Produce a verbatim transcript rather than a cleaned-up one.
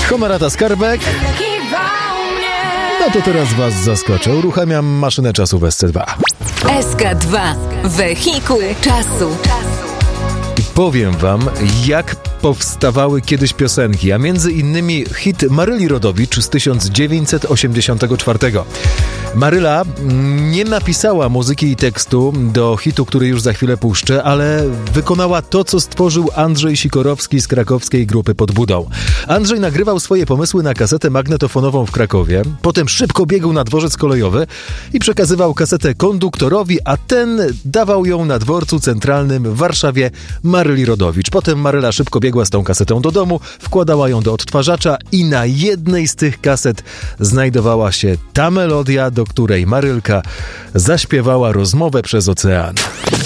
Honorata Skarbek. No to teraz was zaskoczę. Uruchamiam maszynę czasu w S C dwa. S K dwa. Wehikuł czasu. I powiem wam, jak powstawały kiedyś piosenki, a między innymi hit Maryli Rodowicz z tysiąc dziewięćset osiemdziesiątego czwartego. Maryla nie napisała muzyki i tekstu do hitu, który już za chwilę puszczę, ale wykonała to, co stworzył Andrzej Sikorowski z krakowskiej grupy Pod Budą. Andrzej nagrywał swoje pomysły na kasetę magnetofonową w Krakowie, potem szybko biegł na dworzec kolejowy i przekazywał kasetę konduktorowi, a ten dawał ją na dworcu centralnym w Warszawie Maryli Rodowicz. Potem Maryla szybko biegła z tą kasetą do domu, wkładała ją do odtwarzacza i na jednej z tych kaset znajdowała się ta melodia, do której Marylka zaśpiewała Rozmowę przez ocean.